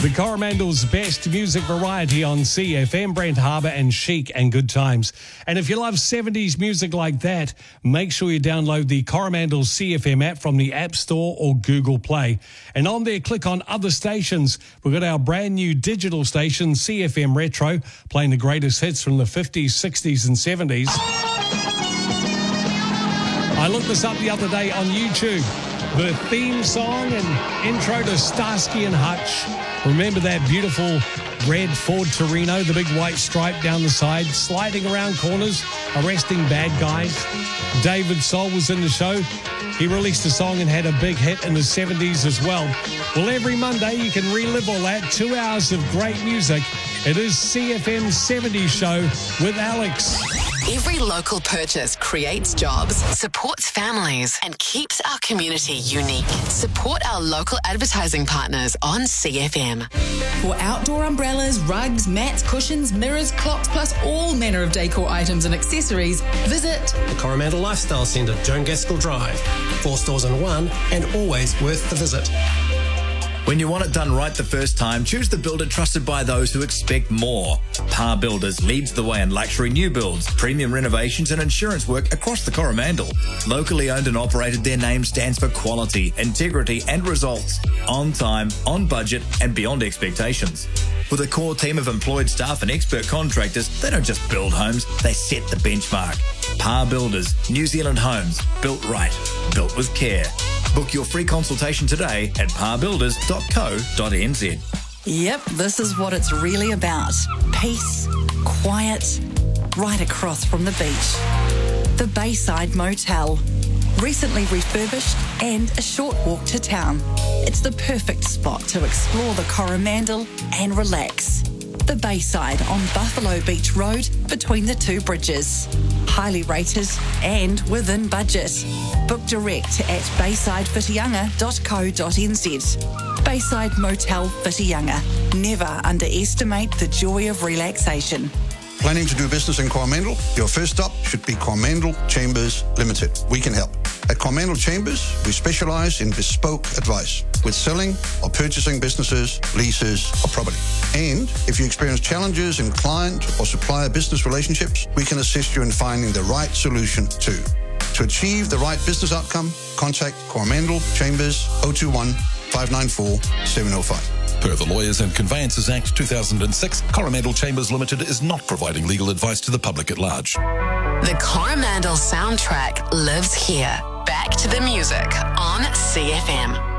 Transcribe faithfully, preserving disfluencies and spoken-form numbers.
The Coromandel's best music variety on C F M, Brent Harbour and Chic and Good Times. And if you love seventies music like that, make sure you download the Coromandel C F M app from the App Store or Google Play. And on there, click on Other Stations. We've got our brand new digital station, C F M Retro, playing the greatest hits from the fifties, sixties and seventies. I looked this up the other day on YouTube. The theme song and intro to Starsky and Hutch. Remember that beautiful red Ford Torino, the big white stripe down the side, sliding around corners, arresting bad guys. David Soul was in the show. He released a song and had a big hit in the seventies as well. Well, every Monday you can relive all that. Two hours of great music. It is C F M seventies Show with Alex. Every local purchase creates jobs, supports families, and keeps our community unique. Support our local advertising partners on C F M. For outdoor umbrellas, rugs, mats, cushions, mirrors, clocks, plus all manner of decor items and accessories, visit the Coromandel Lifestyle Centre, Joan Gaskell Drive. Four stores in one and always worth the visit. When you want it done right the first time, choose the builder trusted by those who expect more. Par Builders leads the way in luxury new builds, premium renovations and insurance work across the Coromandel. Locally owned and operated, their name stands for quality, integrity and results. On time, on budget and beyond expectations. With a core team of employed staff and expert contractors, they don't just build homes, they set the benchmark. Par Builders, New Zealand homes, built right, built with care. Book your free consultation today at par builders dot co dot n z. Yep, this is what it's really about. Peace, quiet, right across from the beach. The Bayside Motel. Recently refurbished and a short walk to town. It's the perfect spot to explore the Coromandel and relax. The Bayside on Buffalo Beach Road between the two bridges. Highly rated and within budget. Book direct at bayside whitianga dot co dot n z. Bayside Motel Whitianga. Never underestimate the joy of relaxation. Planning to do business in Coromandel? Your first stop should be Coromandel Chambers Limited. We can help. At Coromandel Chambers, we specialise in bespoke advice with selling or purchasing businesses, leases or property. And if you experience challenges in client or supplier business relationships, we can assist you in finding the right solution too. To achieve the right business outcome, contact Coromandel Chambers oh two one, five nine four, seven oh five. Per the Lawyers and Conveyances Act two thousand six, Coromandel Chambers Limited is not providing legal advice to the public at large. The Coromandel soundtrack lives here. Back to the music on C F M.